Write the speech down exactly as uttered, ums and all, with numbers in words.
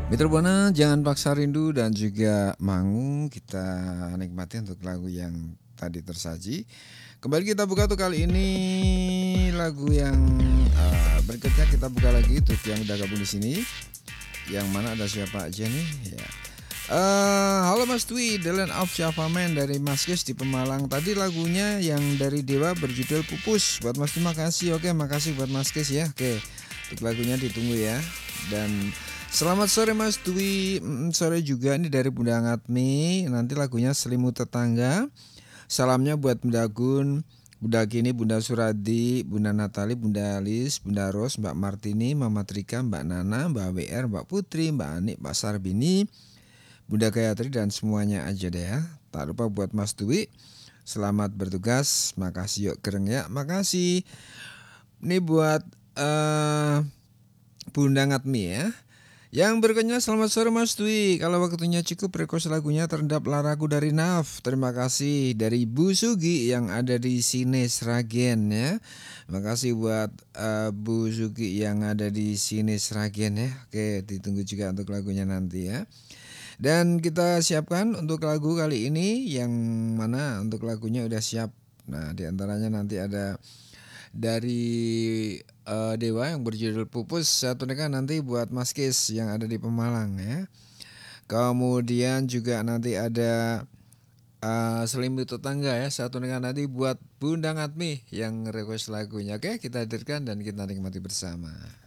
Mitra Buana, Jangan Paksa Rindu dan juga Mangu kita nikmati untuk lagu yang tadi tersaji. Kembali kita buka tuh kali ini lagu yang uh, berikutnya kita buka lagi untuk yang udah gabung di sini. Yang mana ada siapa aja nih? Ya. Uh, halo Mas Dwi, The Land of Java Man dari Mas Kis di Pemalang. Tadi lagunya yang dari Dewa berjudul Pupus. Buat Mas terima kasih. Oke, makasih buat Mas Kis ya. Oke, untuk lagunya ditunggu ya. Dan selamat sore Mas Dwi, mm, sore juga ini dari Bunda Ngatmi. Nanti lagunya Selimut Tetangga. Salamnya buat Bunda Gun, Bunda Kini, Bunda Suradi, Bunda Natali, Bunda Alis, Bunda Ros, Mbak Martini, Mama Trika, Mbak Nana, Mbak W R, Mbak Putri, Mbak Ani, Mbak Sarbini, Bunda Gayatri dan semuanya aja deh ya. Tak lupa buat Mas Dwi, selamat bertugas. Makasih yuk kereng ya, makasih. Ini buat uh, Bunda Ngatmi ya. Yang berikutnya selamat sore Mas Dwi. Kalau waktunya cukup request lagunya Terendap Laraku dari Naf. Terima kasih dari Bu Sugi yang ada di sini Sragen ya. Terima kasih buat uh, Bu Sugi yang ada di sini Sragen ya. Oke, ditunggu juga untuk lagunya nanti ya. Dan kita siapkan untuk lagu kali ini yang mana untuk lagunya udah siap. Nah, diantaranya nanti ada dari uh, Dewa yang berjudul Pupus. Saya tunaikan nanti buat Mas Kis yang ada di Pemalang ya. Kemudian juga nanti ada uh, Selimut Tetangga ya. Saya tunaikan nanti buat Bunda Ngatmi yang request lagunya. Oke, kita hadirkan dan kita nikmati bersama.